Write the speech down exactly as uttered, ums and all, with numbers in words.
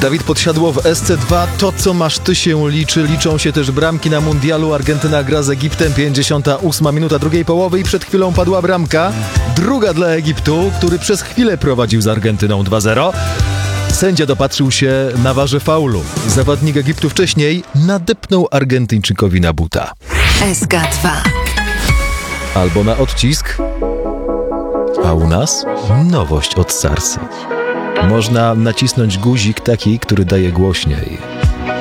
Dawid Podsiadło w S C dwa. To, co masz ty, się liczy. Liczą się też bramki na mundialu. Argentyna gra z Egiptem. pięćdziesiąta ósma minuta drugiej połowy i przed chwilą padła bramka. Druga dla Egiptu, który przez chwilę prowadził z Argentyną dwa zero. Sędzia dopatrzył się na warze faulu. Zawodnik Egiptu wcześniej nadepnął Argentyńczykowi na buta. S K dwa. Albo na odcisk. A u nas nowość od Sarsy. Można nacisnąć guzik taki, który daje głośniej.